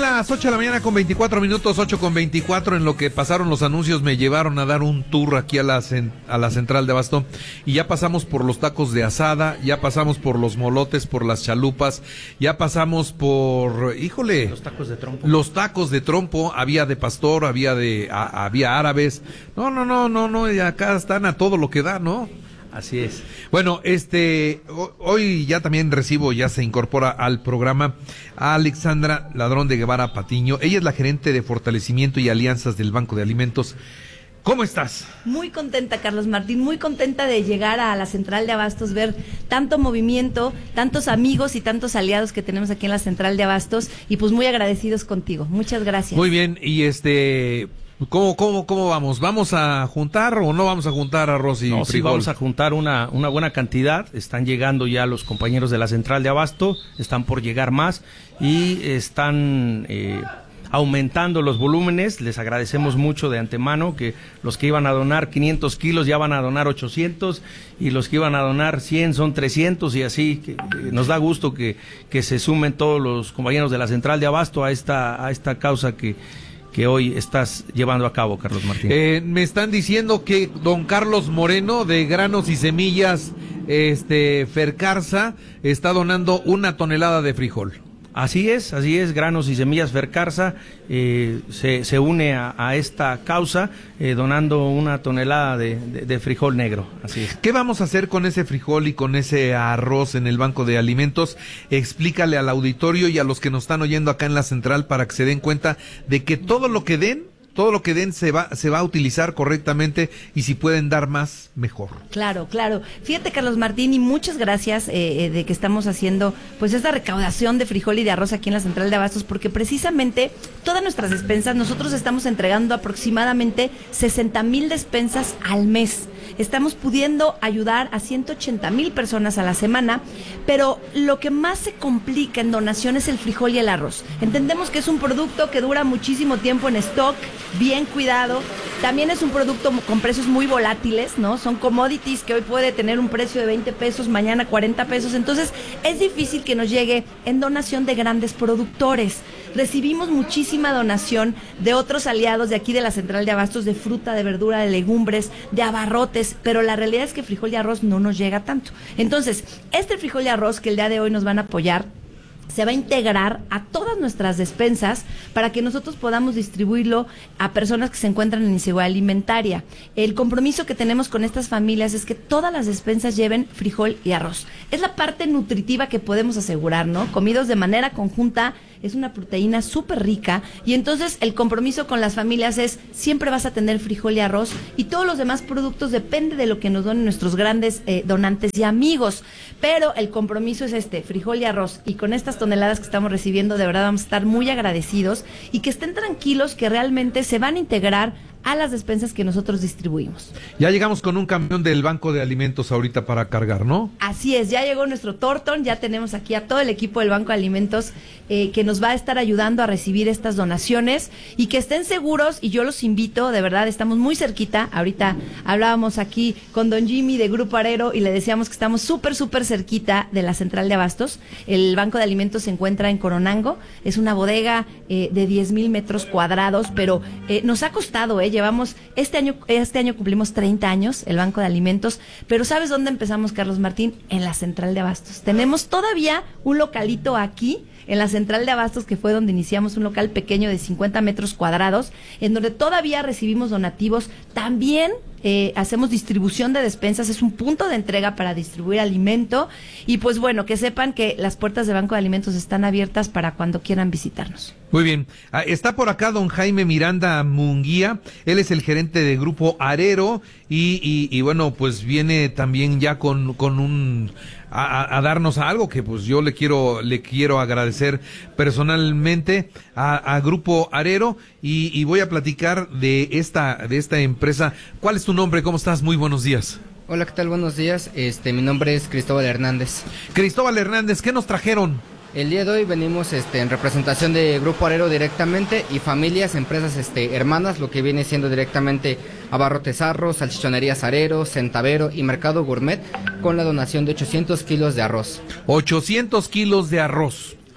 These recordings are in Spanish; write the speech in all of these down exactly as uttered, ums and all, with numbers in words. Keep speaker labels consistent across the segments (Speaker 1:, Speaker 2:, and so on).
Speaker 1: Son las ocho de la mañana con veinticuatro minutos, ocho con veinticuatro. En lo que pasaron los anuncios me llevaron a dar un tour aquí a la, a la central de Abasto y ya pasamos por los tacos de asada, ya pasamos por los molotes, por las chalupas, ya pasamos por, híjole,
Speaker 2: los tacos de trompo. Los
Speaker 1: tacos de trompo, había de pastor, había de, a, había árabes. No, no, no, no, no, y acá están a todo lo que da, ¿no?
Speaker 2: Así es.
Speaker 1: Bueno, este, hoy ya también recibo, ya se incorpora al programa a Alexandra Ladrón de Guevara Patiño. Ella es la gerente de fortalecimiento y alianzas del Banco de Alimentos. ¿Cómo estás?
Speaker 3: Muy contenta, Carlos Martín, muy contenta de llegar a la central de Abastos, ver tanto movimiento, tantos amigos y tantos aliados que tenemos aquí en la central de Abastos y pues muy agradecidos contigo. Muchas gracias.
Speaker 1: Muy bien, y este... ¿Cómo, cómo, cómo vamos? ¿Vamos a juntar o no vamos a juntar arroz y
Speaker 2: no,
Speaker 1: frijol?
Speaker 2: Sí, vamos a juntar una, una buena cantidad. Están llegando ya los compañeros de la central de Abasto, están por llegar más y están eh, aumentando los volúmenes. Les agradecemos mucho de antemano que los que iban a donar quinientos kilos ya van a donar ochocientos y los que iban a donar cien son trescientos y así. Que, que nos da gusto que, que se sumen todos los compañeros de la central de Abasto a esta, a esta causa que... que hoy estás llevando a cabo, Carlos Martín.
Speaker 1: Eh, me están diciendo que don Carlos Moreno de Granos y Semillas este Fercarza está donando una tonelada de frijol.
Speaker 2: Así es, así es, Granos y Semillas Fercarza eh, se, se une a, a esta causa eh, donando una tonelada de, de, de frijol negro, así es.
Speaker 1: ¿Qué vamos a hacer con ese frijol y con ese arroz en el Banco de Alimentos? Explícale al auditorio y a los que nos están oyendo acá en la central para que se den cuenta de que todo lo que den todo lo que den se va se va a utilizar correctamente y si pueden dar más, mejor.
Speaker 3: Claro, claro. Fíjate, Carlos Martín, y muchas gracias eh, de que estamos haciendo pues esta recaudación de frijol y de arroz aquí en la central de Abastos, porque precisamente todas nuestras despensas, nosotros estamos entregando aproximadamente sesenta mil despensas al mes. Estamos pudiendo ayudar a ciento ochenta mil personas a la semana, pero lo que más se complica en donación es el frijol y el arroz. Entendemos que es un producto que dura muchísimo tiempo en stock, bien cuidado. También es un producto con precios muy volátiles, ¿no? Son commodities que hoy puede tener un precio de veinte pesos, mañana cuarenta pesos. Entonces, es difícil que nos llegue en donación de grandes productores. Recibimos muchísima donación de otros aliados de aquí de la central de Abastos, de fruta, de verdura, de legumbres, de abarrotes, pero la realidad es que frijol y arroz no nos llega tanto. Entonces, este frijol y arroz que el día de hoy nos van a apoyar, se va a integrar a todas nuestras despensas para que nosotros podamos distribuirlo a personas que se encuentran en inseguridad alimentaria. El compromiso que tenemos con estas familias es que todas las despensas lleven frijol y arroz. Es la parte nutritiva que podemos asegurar, ¿no? Comidos de manera conjunta, es una proteína súper rica y entonces el compromiso con las familias es siempre vas a tener frijol y arroz y todos los demás productos depende de lo que nos donen nuestros grandes eh, donantes y amigos, pero el compromiso es este, frijol y arroz, y con estas toneladas que estamos recibiendo de verdad vamos a estar muy agradecidos y que estén tranquilos que realmente se van a integrar a las despensas que nosotros distribuimos.
Speaker 1: Ya llegamos con un camión del Banco de Alimentos ahorita para cargar, ¿no?
Speaker 3: Así es, ya llegó nuestro Torton, ya tenemos aquí a todo el equipo del Banco de Alimentos eh, que nos va a estar ayudando a recibir estas donaciones y que estén seguros, y yo los invito, de verdad, estamos muy cerquita. Ahorita hablábamos aquí con don Jimmy de Grupo Arero y le decíamos que estamos súper, súper cerquita de la central de Abastos. El Banco de Alimentos se encuentra en Coronango, es una bodega eh, de diez mil metros cuadrados, pero eh, nos ha costado, eh, llevamos, este año, este año cumplimos treinta años, el Banco de Alimentos, pero ¿sabes dónde empezamos, Carlos Martín? En la central de Abastos. Tenemos todavía un localito aquí, en la central de Abastos, que fue donde iniciamos, un local pequeño de cincuenta metros cuadrados, en donde todavía recibimos donativos. También eh, hacemos distribución de despensas, es un punto de entrega para distribuir alimento, y pues bueno, que sepan que las puertas de Banco de Alimentos están abiertas para cuando quieran visitarnos.
Speaker 1: Muy bien, ah, está por acá don Jaime Miranda Munguía, él es el gerente de Grupo Arero, y, y, y bueno, pues viene también ya con, con un... A, a darnos algo que pues yo le quiero le quiero agradecer personalmente a, a Grupo Arero, y, y voy a platicar de esta de esta empresa. ¿Cuál es tu nombre? ¿Cómo estás? Muy buenos días.
Speaker 4: Hola, ¿qué tal? Buenos días. Este, mi nombre es Cristóbal Hernández.
Speaker 1: Cristóbal Hernández, ¿qué nos trajeron?
Speaker 4: El día de hoy venimos este, en representación de Grupo Arero directamente y familias, empresas este, hermanas, lo que viene siendo directamente Abarrotes Arroz, Salchichonerías Arero, Centavero y Mercado Gourmet, con la donación de ochocientos kilos de arroz.
Speaker 1: ochocientos kilos de arroz.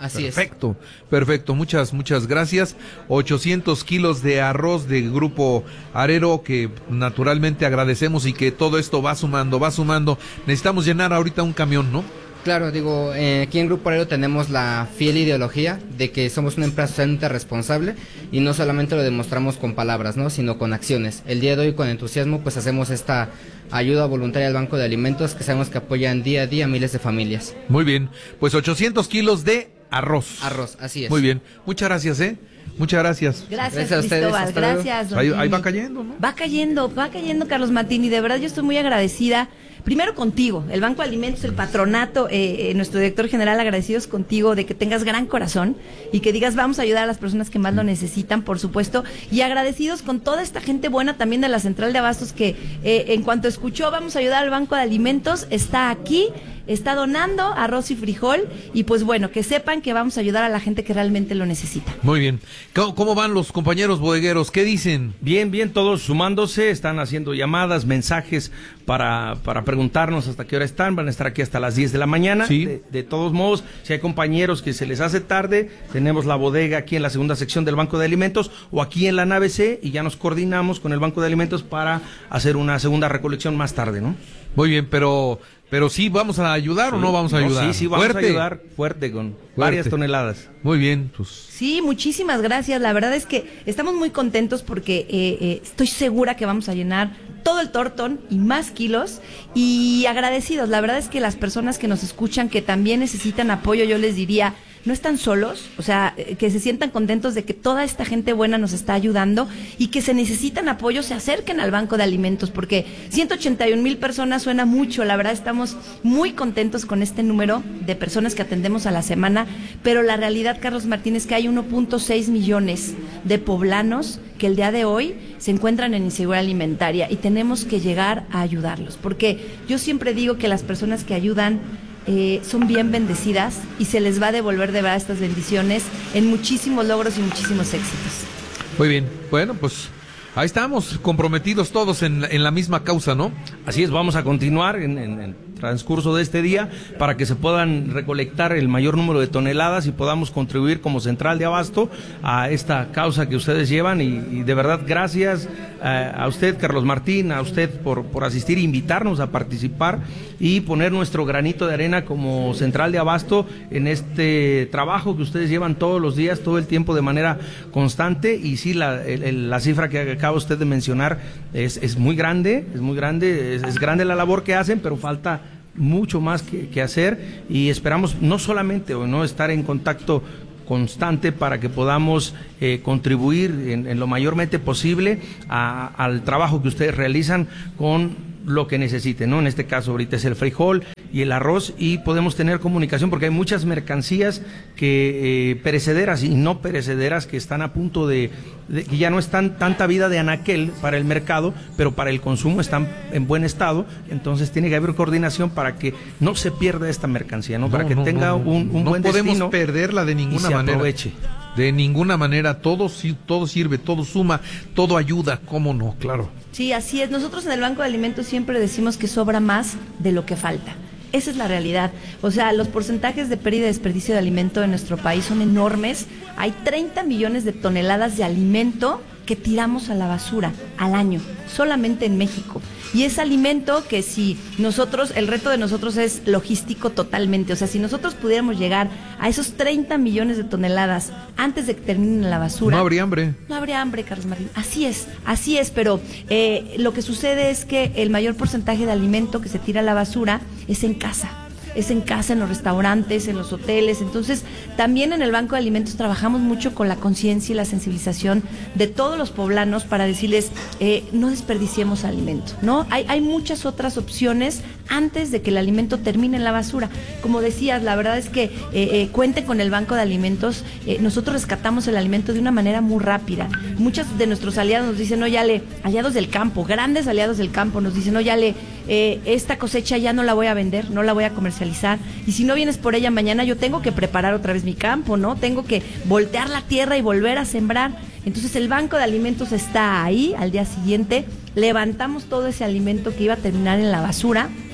Speaker 4: Así
Speaker 1: perfecto, es. Perfecto, muchas, muchas gracias. ochocientos kilos de arroz de Grupo Arero que naturalmente agradecemos y que todo esto va sumando, va sumando. Necesitamos llenar ahorita un camión, ¿no?
Speaker 4: Claro, digo, eh, aquí en Grupo Arero tenemos la fiel ideología de que somos una empresa socialmente responsable y no solamente lo demostramos con palabras, ¿no? Sino con acciones. El día de hoy con entusiasmo pues hacemos esta ayuda voluntaria al Banco de Alimentos que sabemos que apoyan día a día a miles de familias.
Speaker 1: Muy bien, pues ochocientos kilos de arroz.
Speaker 4: Arroz, así es.
Speaker 1: Muy bien, muchas gracias, ¿eh? Muchas gracias.
Speaker 3: Gracias,
Speaker 4: gracias a ustedes,
Speaker 3: Cristóbal, gracias.
Speaker 1: Ahí, ahí va cayendo, ¿no?
Speaker 3: Va cayendo, va cayendo, Carlos Martín, y de verdad yo estoy muy agradecida. Primero contigo, el Banco de Alimentos, el patronato, eh, eh, nuestro director general, agradecidos contigo de que tengas gran corazón y que digas vamos a ayudar a las personas que más lo necesitan, por supuesto, y agradecidos con toda esta gente buena también de la Central de Abastos que eh, en cuanto escuchó vamos a ayudar al Banco de Alimentos, está aquí, está donando arroz y frijol y pues bueno, que sepan que vamos a ayudar a la gente que realmente lo necesita.
Speaker 1: Muy bien. ¿Cómo, cómo van los compañeros bodegueros? ¿Qué dicen?
Speaker 2: Bien, bien, todos sumándose, están haciendo llamadas, mensajes para, para preguntarnos hasta qué hora están, van a estar aquí hasta las diez de la mañana.
Speaker 1: Sí.
Speaker 2: De, de todos modos, si hay compañeros que se les hace tarde, tenemos la bodega aquí en la segunda sección del Banco de Alimentos o aquí en la nave C y ya nos coordinamos con el Banco de Alimentos para hacer una segunda recolección más tarde, ¿no?
Speaker 1: Muy bien, pero pero sí vamos a ayudar sí, o no vamos a ayudar.
Speaker 2: No, sí, sí vamos
Speaker 1: fuerte.
Speaker 2: a ayudar fuerte con fuerte. varias toneladas.
Speaker 1: Muy bien, pues.
Speaker 3: Sí, muchísimas gracias. La verdad es que estamos muy contentos porque eh, eh, estoy segura que vamos a llenar todo el tortón y más kilos y agradecidos. La verdad es que las personas que nos escuchan que también necesitan apoyo, yo les diría, no están solos, o sea, que se sientan contentos de que toda esta gente buena nos está ayudando y que se necesitan apoyo, se acerquen al Banco de Alimentos, porque ciento ochenta y un mil personas suena mucho, la verdad estamos muy contentos con este número de personas que atendemos a la semana, pero la realidad, Carlos Martín, es que hay uno punto seis millones de poblanos que el día de hoy se encuentran en inseguridad alimentaria y tenemos que llegar a ayudarlos, porque yo siempre digo que las personas que ayudan Eh, son bien bendecidas y se les va a devolver de verdad estas bendiciones en muchísimos logros y muchísimos éxitos.
Speaker 1: Muy bien, bueno, pues ahí estamos, comprometidos todos en, en la misma causa, ¿no?
Speaker 2: Así es, vamos a continuar en, en el transcurso de este día para que se puedan recolectar el mayor número de toneladas y podamos contribuir como Central de Abasto a esta causa que ustedes llevan y, y de verdad gracias eh, a usted, Carlos Martín, a usted por, por asistir e invitarnos a participar y poner nuestro granito de arena como Central de Abasto en este trabajo que ustedes llevan todos los días, todo el tiempo de manera constante y sí, la, el, la cifra que acaba usted de mencionar es, es muy grande, es muy grande, es, es grande la labor que hacen, pero falta mucho más que, que hacer y esperamos no solamente o no estar en contacto constante para que podamos eh, contribuir en, en lo mayormente posible a, al trabajo que ustedes realizan con lo que necesiten, ¿no? En este caso ahorita es el frijol y el arroz y podemos tener comunicación porque hay muchas mercancías que eh, perecederas y no perecederas que están a punto de, de que ya no están tanta vida de anaquel para el mercado, pero para el consumo están en buen estado, entonces tiene que haber coordinación para que no se pierda esta mercancía, ¿no? Para
Speaker 1: no,
Speaker 3: que
Speaker 1: no,
Speaker 3: tenga
Speaker 1: no,
Speaker 3: un, un
Speaker 1: no
Speaker 3: buen destino.
Speaker 1: No podemos perderla de ninguna
Speaker 3: y se
Speaker 1: manera.
Speaker 3: Aproveche.
Speaker 1: De ninguna manera, todo, todo sirve, todo suma, todo ayuda, ¿cómo no? Claro.
Speaker 3: Sí, así es. Nosotros en el Banco de Alimentos siempre decimos que sobra más de lo que falta. Esa es la realidad. O sea, los porcentajes de pérdida y desperdicio de alimento en nuestro país son enormes. Hay treinta millones de toneladas de alimento que tiramos a la basura al año, solamente en México. Y es alimento que si nosotros, el reto de nosotros es logístico totalmente. O sea, si nosotros pudiéramos llegar a esos treinta millones de toneladas antes de que terminen en la basura.
Speaker 1: No habría hambre.
Speaker 3: No habría hambre, Carlos Martín. Así es, así es, pero eh, lo que sucede es que el mayor porcentaje de alimento que se tira a la basura es en casa. Es en casa, en los restaurantes, en los hoteles. Entonces, también en el Banco de Alimentos trabajamos mucho con la conciencia y la sensibilización de todos los poblanos para decirles, eh, no desperdiciemos alimento, ¿no? Hay, hay muchas otras opciones antes de que el alimento termine en la basura. Como decías, la verdad es que eh, eh, cuente con el Banco de Alimentos. Eh, nosotros rescatamos el alimento de una manera muy rápida. Muchos de nuestros aliados nos dicen, no, ya le, aliados del campo, grandes aliados del campo, nos dicen, no, ya le, eh, esta cosecha ya no la voy a vender, no la voy a comercializar. Y si no vienes por ella mañana, yo tengo que preparar otra vez mi campo, ¿no? Tengo que voltear la tierra y volver a sembrar. Entonces el Banco de Alimentos está ahí al día siguiente. Levantamos todo ese alimento que iba a terminar en la basura.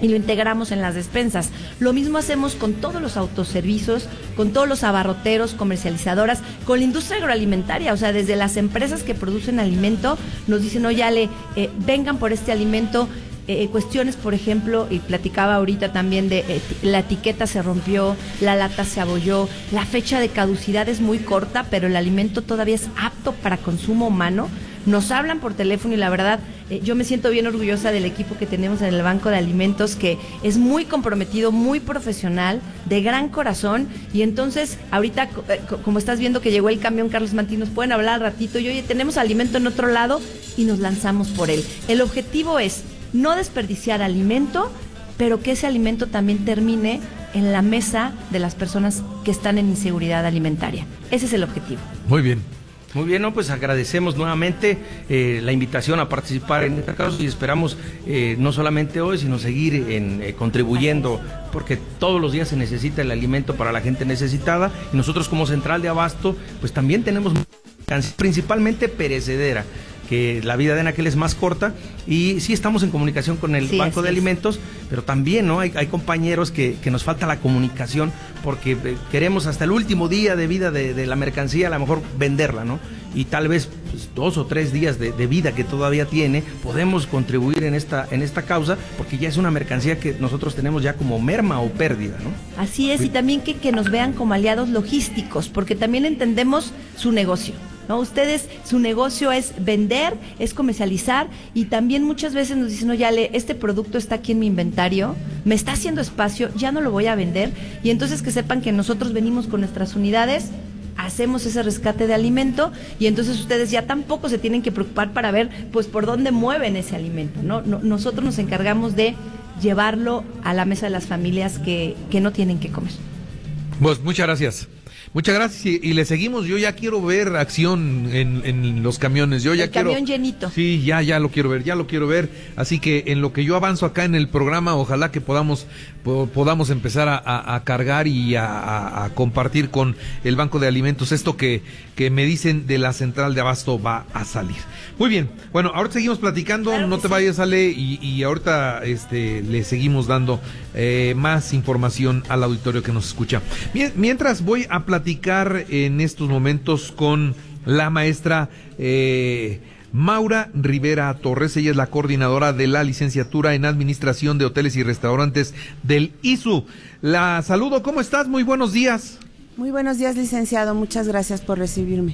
Speaker 3: y lo integramos en las despensas. Lo mismo hacemos con todos los autoservicios, con todos los abarroteros, comercializadoras, con la industria agroalimentaria, o sea, desde las empresas que producen alimento, nos dicen, oye, Ale, eh, vengan por este alimento. Eh, cuestiones, por ejemplo, y platicaba ahorita también de eh, la etiqueta se rompió, la lata se abolló, la fecha de caducidad es muy corta, pero el alimento todavía es apto para consumo humano. Nos hablan por teléfono y la verdad, eh, yo me siento bien orgullosa del equipo que tenemos en el Banco de Alimentos, que es muy comprometido, muy profesional, de gran corazón. Y entonces, ahorita, eh, como estás viendo que llegó el camión Carlos Martín, nos pueden hablar al ratito y oye, tenemos alimento en otro lado y nos lanzamos por él. El objetivo es no desperdiciar alimento, pero que ese alimento también termine en la mesa de las personas que están en inseguridad alimentaria. Ese es el objetivo.
Speaker 1: Muy bien.
Speaker 2: Muy bien, ¿no? Pues agradecemos nuevamente eh, la invitación a participar en esta causa y esperamos eh, no solamente hoy, sino seguir en, eh, contribuyendo, porque todos los días se necesita el alimento para la gente necesitada y nosotros como Central de Abasto, pues también tenemos principalmente perecedera, que la vida de Anaquel es más corta y sí estamos en comunicación con el
Speaker 3: sí,
Speaker 2: Banco de
Speaker 3: es.
Speaker 2: Alimentos, pero también no hay, hay compañeros que, que nos falta la comunicación porque eh, queremos hasta el último día de vida de, de la mercancía a lo mejor venderla, ¿no? Y tal vez pues, dos o tres días de, de vida que todavía tiene, podemos contribuir en esta, en esta causa porque ya es una mercancía que nosotros tenemos ya como merma o pérdida, ¿no?
Speaker 3: Así es, y también que, que nos vean como aliados logísticos, porque también entendemos su negocio, ¿no? Ustedes, su negocio es vender, es comercializar, y también muchas veces nos dicen, oye, Ale, este producto está aquí en mi inventario, me está haciendo espacio, ya no lo voy a vender, y entonces que sepan que nosotros venimos con nuestras unidades, hacemos ese rescate de alimento, y entonces ustedes ya tampoco se tienen que preocupar para ver, pues, por dónde mueven ese alimento, ¿no? No, nosotros nos encargamos de llevarlo a la mesa de las familias que, que no tienen que comer.
Speaker 1: Pues muchas gracias. Muchas gracias y, y le seguimos. Yo ya quiero ver acción en, en los camiones. Yo ya
Speaker 3: el
Speaker 1: quiero.
Speaker 3: Camión llenito.
Speaker 1: Sí, ya, ya lo quiero ver, ya lo quiero ver. Así que en lo que yo avanzo acá en el programa, ojalá que podamos po, podamos empezar a, a, a cargar y a, a, a compartir con el Banco de Alimentos esto que, que me dicen de la Central de Abasto va a salir. Muy bien. Bueno, ahora seguimos platicando.
Speaker 3: Claro
Speaker 1: no
Speaker 3: que
Speaker 1: te
Speaker 3: sí.
Speaker 1: vayas, Ale, y, y ahorita este, le seguimos dando eh, más información al auditorio que nos escucha. Mientras voy a platicar en estos momentos con la maestra eh, Maura Rivera Torres. Ella es la coordinadora de la licenciatura en Administración de Hoteles y Restaurantes del I S U. La saludo, ¿cómo estás? Muy buenos días.
Speaker 5: Muy buenos días, licenciado. Muchas gracias por recibirme.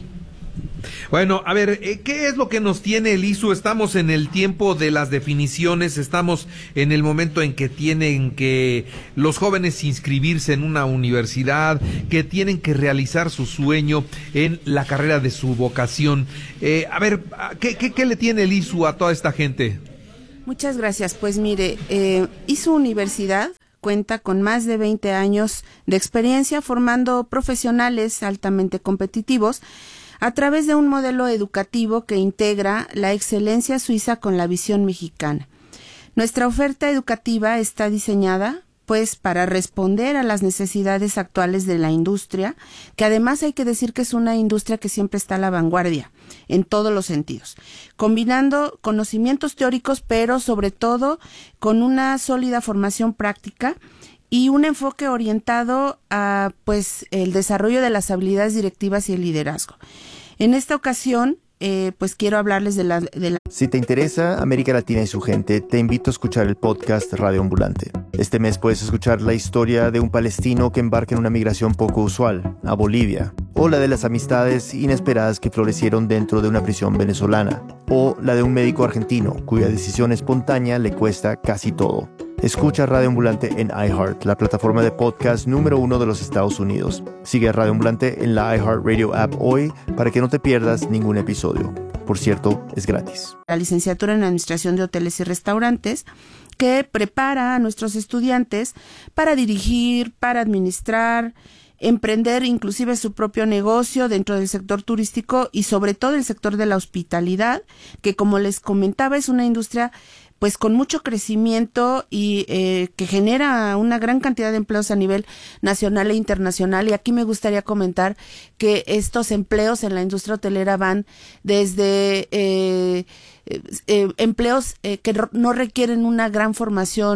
Speaker 1: Bueno, a ver, ¿qué es lo que nos tiene el I S U? Estamos en el tiempo de las definiciones, estamos en el momento en que tienen que los jóvenes inscribirse en una universidad, que tienen que realizar su sueño en la carrera de su vocación. Eh, a ver, ¿qué, qué, ¿qué le tiene el I S U a toda esta gente?
Speaker 5: Muchas gracias. Pues mire, eh, I S U Universidad cuenta con más de veinte años de experiencia formando profesionales altamente competitivos a través de un modelo educativo que integra la excelencia suiza con la visión mexicana. Nuestra oferta educativa está diseñada, pues, para responder a las necesidades actuales de la industria, que además hay que decir que es una industria que siempre está a la vanguardia, en todos los sentidos, combinando conocimientos teóricos, pero sobre todo con una sólida formación práctica y un enfoque orientado a, pues, el desarrollo de las habilidades directivas y el liderazgo. En esta ocasión, eh, pues quiero hablarles de la, de la...
Speaker 6: Si te interesa América Latina y su gente, te invito a escuchar el podcast Radio Ambulante. Este mes puedes escuchar la historia de un palestino que embarca en una migración poco usual, a Bolivia, o la de las amistades inesperadas que florecieron dentro de una prisión venezolana, o la de un médico argentino cuya decisión espontánea le cuesta casi todo. Escucha Radio Ambulante en iHeart, la plataforma de podcast número uno de los Estados Unidos. Sigue a Radio Ambulante en la iHeartRadio app hoy para que no te pierdas ningún episodio. Por cierto, es gratis.
Speaker 5: La licenciatura en Administración de Hoteles y Restaurantes, que prepara a nuestros estudiantes para dirigir, para administrar, emprender inclusive su propio negocio dentro del sector turístico y sobre todo el sector de la hospitalidad, que como les comentaba es una industria pues con mucho crecimiento y eh, que genera una gran cantidad de empleos a nivel nacional e internacional. Y aquí me gustaría comentar que estos empleos en la industria hotelera van desde eh, eh, empleos eh, que no requieren una gran formación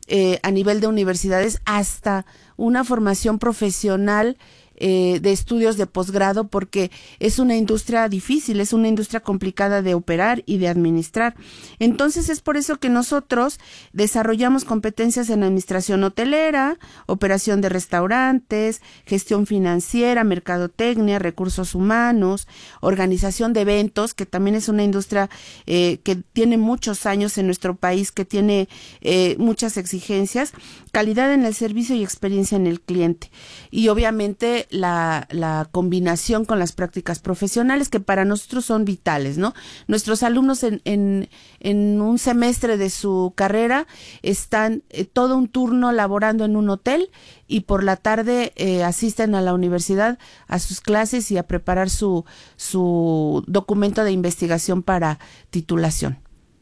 Speaker 5: eh, a nivel de universidades hasta una formación profesional Eh, de estudios de posgrado, porque es una industria difícil, es una industria complicada de operar y de administrar. Entonces es por eso que nosotros desarrollamos competencias en administración hotelera, operación de restaurantes, gestión financiera, mercadotecnia, recursos humanos, organización de eventos, que también es una industria eh, que tiene muchos años en nuestro país, que tiene eh, muchas exigencias, calidad en el servicio y experiencia en el cliente. Y obviamente La, la combinación con las prácticas profesionales, que para nosotros son vitales, ¿no? Nuestros alumnos en, en, en un semestre de su carrera están eh, todo un turno laborando en un hotel y por la tarde eh, asisten a la universidad a sus clases y a preparar su, su documento de investigación para titulación.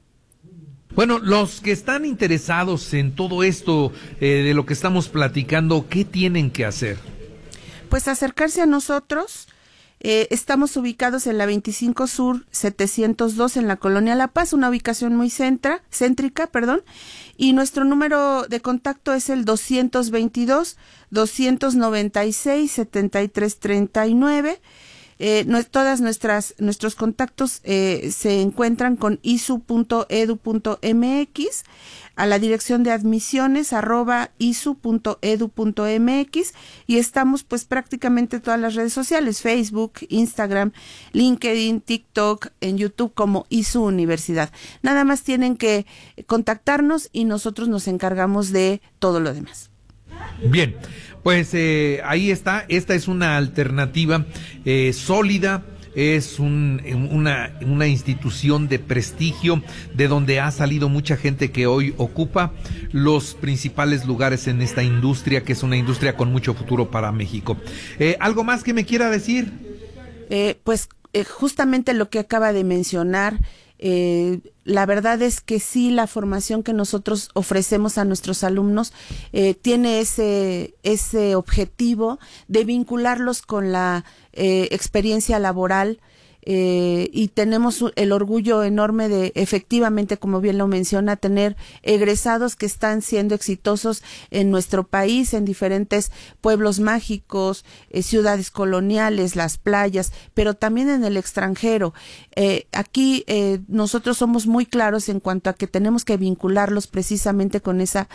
Speaker 1: Bueno, los que están interesados en todo esto eh, de lo que estamos platicando, ¿qué tienen que hacer?
Speaker 5: Pues acercarse a nosotros. Eh, estamos ubicados en la veinticinco Sur setecientos dos en la Colonia La Paz, una ubicación muy centra, céntrica, perdón, y nuestro número de contacto es el doscientos veintidós, doscientos noventa y seis, setenta y tres treinta y nueve. Eh, no, todas nuestras nuestros contactos eh, se encuentran con i s u punto e d u punto m x, a la dirección de admisiones arroba i s u punto e d u punto m x, y estamos pues prácticamente en todas las redes sociales, Facebook, Instagram, LinkedIn, TikTok, en YouTube como I S U Universidad. Nada más tienen que contactarnos y nosotros nos encargamos de todo lo demás.
Speaker 1: Bien, pues eh, ahí está, esta es una alternativa eh, sólida, es un, una, una institución de prestigio de donde ha salido mucha gente que hoy ocupa los principales lugares en esta industria, que es una industria con mucho futuro para México. Eh, ¿Algo más que me quiera decir?
Speaker 5: Eh, pues eh, justamente lo que acaba de mencionar. Eh, la verdad es que sí, la formación que nosotros ofrecemos a nuestros alumnos eh, tiene ese ese objetivo de vincularlos con la eh, experiencia laboral. Eh, y tenemos el orgullo enorme de, efectivamente, como bien lo menciona, tener egresados que están siendo exitosos en nuestro país, en diferentes pueblos mágicos, eh, ciudades coloniales, las playas, pero también en el extranjero. Eh, aquí eh, nosotros somos muy claros en cuanto a que tenemos que vincularlos precisamente con esa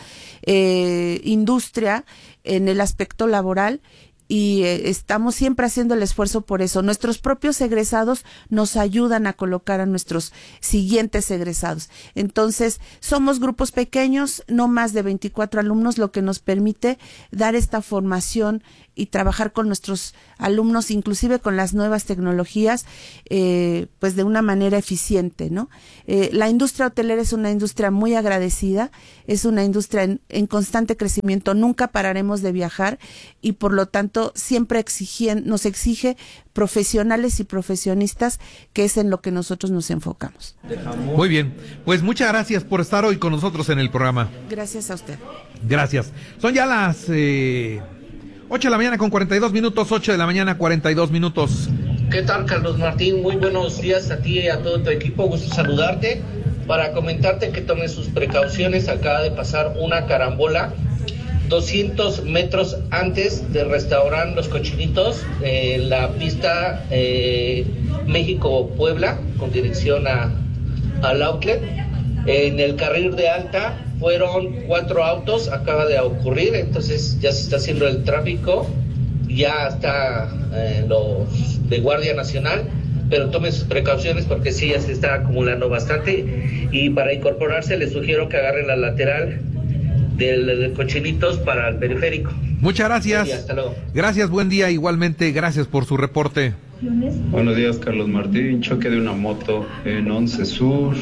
Speaker 5: eh, industria en el aspecto laboral. Y eh, estamos siempre haciendo el esfuerzo por eso. Nuestros propios egresados nos ayudan a colocar a nuestros siguientes egresados. Entonces, somos grupos pequeños, no más de veinticuatro alumnos, lo que nos permite dar esta formación y trabajar con nuestros alumnos, inclusive con las nuevas tecnologías, eh, pues de una manera eficiente, ¿no? Eh, la industria hotelera es una industria muy agradecida, es una industria en, en constante crecimiento, nunca pararemos de viajar y por lo tanto siempre exigen, nos exige profesionales y profesionistas, que es en lo que nosotros nos enfocamos.
Speaker 1: Muy bien, pues muchas gracias por estar hoy con nosotros en el programa.
Speaker 5: Gracias a usted.
Speaker 1: Gracias. Son ya las eh, ocho de la mañana con cuarenta y dos minutos, ocho de la mañana cuarenta y dos minutos.
Speaker 7: ¿Qué tal, Carlos Martín? Muy buenos días a ti y a todo tu equipo, gusto saludarte, para comentarte que tomes sus precauciones. Acaba de pasar una carambola doscientos metros antes del restaurante Los Cochinitos, en eh, la pista eh, México-Puebla, con dirección a, al outlet. En el carril de alta fueron cuatro autos, acaba de ocurrir, entonces ya se está haciendo el tráfico, ya está eh, los de Guardia Nacional, pero tome sus precauciones porque sí, ya se está acumulando bastante, y para incorporarse les sugiero que agarren la lateral del, del Cochinitos para el periférico.
Speaker 1: Muchas gracias.
Speaker 7: Buen día, hasta luego.
Speaker 1: Gracias, buen día, igualmente, gracias por su reporte.
Speaker 8: Buenos días, Carlos Martín. Choque de una moto en once Sur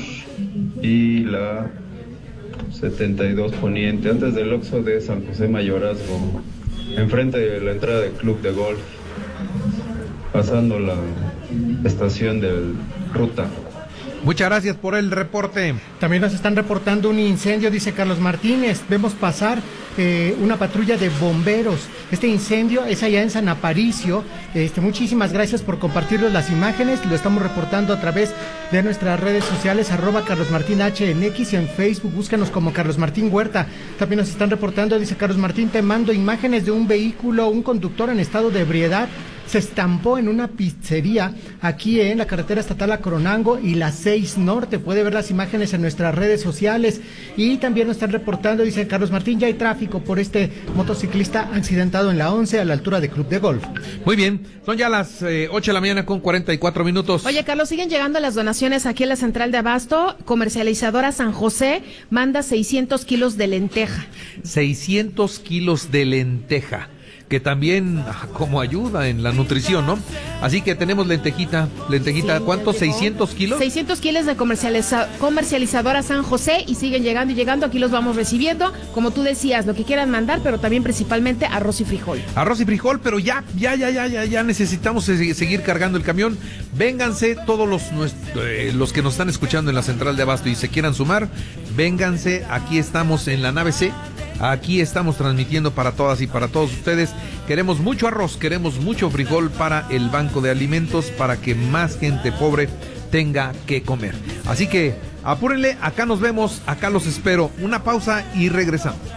Speaker 8: y la setenta y dos Poniente, antes del Oxxo de San José Mayorazgo, enfrente de la entrada del Club de Golf, pasando la estación de Ruta.
Speaker 1: Muchas gracias por el reporte.
Speaker 9: También nos están reportando un incendio, dice Carlos Martínez. Vemos pasar eh, una patrulla de bomberos. Este incendio es allá en San Aparicio. Este, muchísimas gracias por compartirnos las imágenes. Lo estamos reportando a través de nuestras redes sociales, arroba Carlos Martín H en X, y en Facebook búscanos como Carlos Martín Huerta. También nos están reportando, dice Carlos Martín, te mando imágenes de un vehículo, un conductor en estado de ebriedad se estampó en una pizzería aquí en la carretera estatal a Coronango y la seis Norte. Puede ver las imágenes en nuestras redes sociales. Y también nos están reportando, dice Carlos Martín, ya hay tráfico por este motociclista accidentado en la once a la altura de Club de Golf.
Speaker 1: Muy bien, son ya las eh, ocho de la mañana con cuarenta y cuatro minutos.
Speaker 10: Oye, Carlos, siguen llegando las donaciones aquí en la central de abasto. Comercializadora San José manda seiscientos kilos de lenteja.
Speaker 1: seiscientos kilos de lenteja, que también como ayuda en la nutrición, ¿no? Así que tenemos lentejita, lentejita, sí, ¿cuántos? ¿seiscientos kilos?
Speaker 10: seiscientos kilos de comercializa, comercializadora San José, y siguen llegando y llegando, aquí los vamos recibiendo, como tú decías, lo que quieran mandar, pero también principalmente arroz y frijol. Arroz y frijol, pero ya, ya, ya, ya, ya, ya necesitamos seguir cargando el camión. Vénganse todos los, eh, los que nos están escuchando en la central de abasto y se quieran sumar, vénganse, aquí estamos en la nave C. Aquí estamos transmitiendo para todas y para todos ustedes. Queremos mucho arroz, queremos mucho frijol para el Banco de Alimentos, para que más gente pobre tenga que comer. Así que apúrenle, acá nos vemos, acá los espero. Una pausa y regresamos.